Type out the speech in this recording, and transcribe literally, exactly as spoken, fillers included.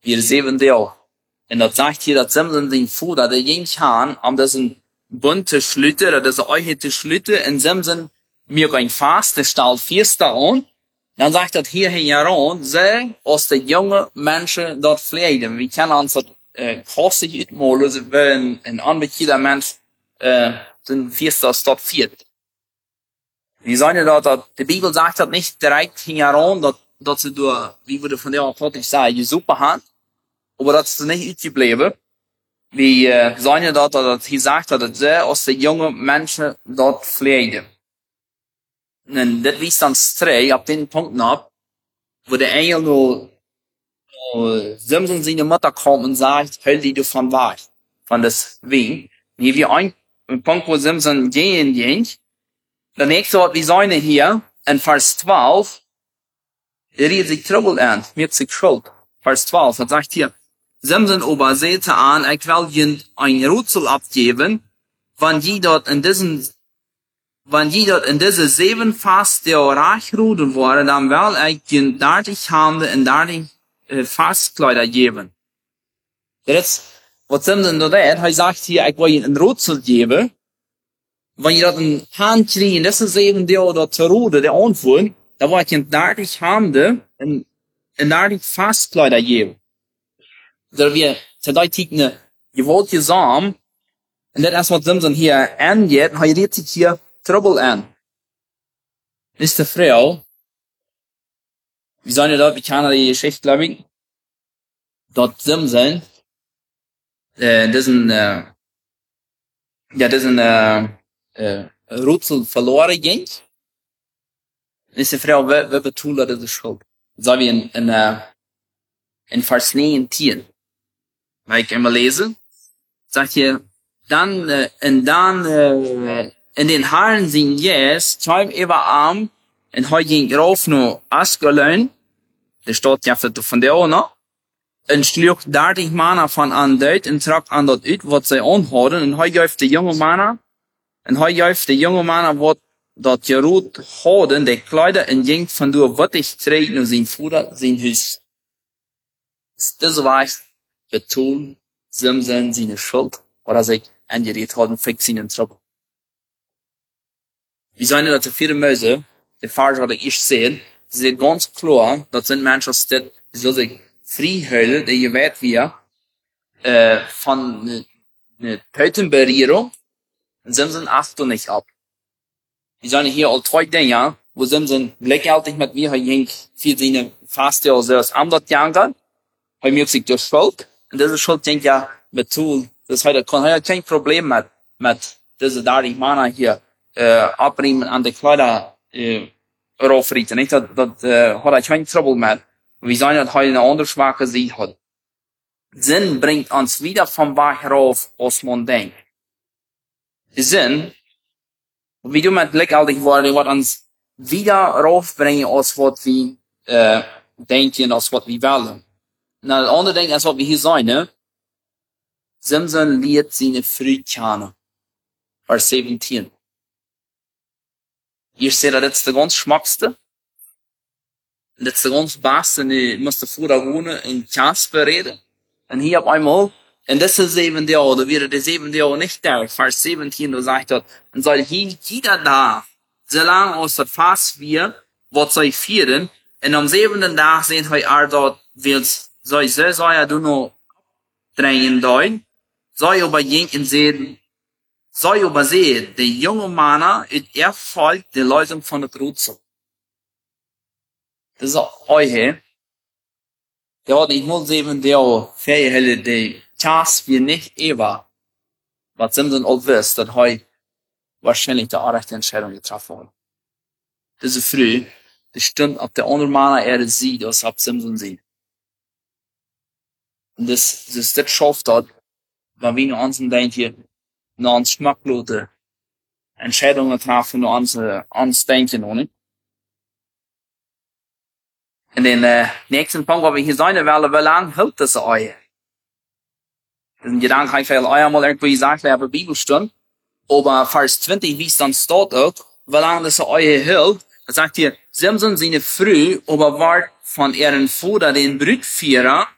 Wir sehen Deel. En dat sagt hier, dat Simson zijn voeder, de jens haan, om dat een bund te sluiten, dat is een eigen te sluiten, en Simson mir going fast, de stal vierste aan. Dan sagt dat hier in Jaron, zij, als de jonge mensen dat vleiden. We kennen ons dat uh, kostig uitmolen, ze willen een aanbekender mens uh, zijn vierste als tot viert. Wir sagen da, dass die Bibel sagt das nicht direkt hinterher, dass, dass sie durch, wie würde von der Apotel sagen, die Suppe hat, aber das ist nicht ausgeblieben. Wir äh, sagen da, dass hier sagt, dass sie aus den jungen Menschen dort pflegen. Und das ist dann streng, ab den Punkt ab, wo der Engel nur, nur Simson seine Mutter kommt und sagt, hör die du von wahr, von das Wien. Und hier wie ein, ein Punkt, wo Simson gehen geht. Der nächste Wort, wir sagen hier, in Vers zwölf, er redet sich Trouble an, wird sich Schuld. Vers zwölf, das sagt hier, Simson aber sehte an, ich will ihnen ein Rätsel abgeben, wann die dort in diesen, wann die dort in diese sieben Fast der Rachruden waren, dann will ich ihnen dartig Hände und dartig äh, Fastkleider geben. Jetzt, was Simson da tut, er sagt hier, ich will ihnen ein Rätsel geben, wenn ihr dat een hand kriegen, das ist eben der oder zur Rude, der Antwort, da wollt ihr dartig Hände und, und dartig Fastkleider geben. Da wir, zerdeutig ne, ihr wollt ihr sagen, und das ist was Simson hier angeht, er redet sich hier Trouble an. Ist die Frau, wie sollen wir dort, wie kann er die Geschichte, glaube ich, dort Simson, äh, diesen, äh, ja, diesen, äh, Uh, Rätsel verloren ging, ist die Frau, we, we betoelen dat de schuld. Dat zou we in, in, uh, in vers negentien. Waar ik immer lese, sagt hier, dann, uh, en dan, uh, in den Haaren sind jes, tjuim über arm, en hij ging rauf no Askelön, der staat ja von der Ona, en sloeg dertig Mana van aan duit, en trok aan dat uit, wat zij onhouden, en hij geeft de jonge Mana, en hij geeft de jonge Mana wat dat Jerut houden, de Kleider, en ging van door wat ik treed naar zijn voeder, zijn huis. Deze was betoon, Simson zijn schuld, oder zich angeredet hadden, fix zijn Trouble. Wir sagen, dass die vier Mäuse, die Farge hatte ich sehen, sie ist ganz klar, das sind Menschen, die so sich frei die gewählt wir, äh, von einer ne Tötenberührung, und Simson achtet nicht ab. Wir sagen hier all zwei Dinge, wo Simson gleichzeitig mit mir, er ging für seine Faste, also das Amdot gegangen, er mögt sich durch Schuld, und diese Schuld denkt ja, mit Tool, das hat er kein Problem mit, mit dieser Dari Mana hier, äh, abriemen an die Kleider, äh, raufrieten, nicht? Dat, dat, äh, hat er kein Trouble mit. Wir sagen, dass er eine andere Schwache sieht hat. Sinn bringt uns wieder vom Weg rauf, als man denkt. Sinn, wie du mit gleichzeitig worden, wird uns wieder raufbringen, als was wir, äh, denken, als was wir wollen. Na, das andere Ding, als was wir hier sagen, ne? Simson lehrt seine Frühkerne. Vers siebzehn. Hier seht ihr, das ist der ganz schmackste. Das ist der ganz beste, und ich musste vorher wohnen in Kasper reden. Und hier auf einmal, und das ist sieben Jahre, oder wäre der sieben Jahre nicht da, Vers siebzehn, da sagt er, und soll hier jeder da, solange aus der Fass wir, was soll vieren, und am siebenten Tag sehen wir, er dort, willst, soll ich so, soll er du noch drängen dein, soll aber jenken sehen, soll aber sehen, der junge Mann, ist Erfolg der Lösung von der Rätsel. Das ist euch, der hat nicht nur sieben Jahre Ferienhelle, die Chance wir nicht ever, was Simson auch wisst, dass heute wahrscheinlich die rechte Entscheidung getroffen hat. Das ist früh, das stimmt, ob der andere Mann er sieht, als ob Simson sieht. Und das, das, das schafft hat, wenn wir uns denken, nur uns schmacklose Entscheidungen treffen, nur uns, uns denken, oder? In den äh, nächsten Punkt, wo wir hier sein wollen, wie lange hält das euch? Das ist ein Gedanke, ich will euch mal irgendwo gesagt, wir haben Bibelstunde, aber Vers zwanzig, wie es dann steht auch, wie lange das euch hält, da sagt hier, Simson seine Früh, aber ward von ihren Vater den Brutführer,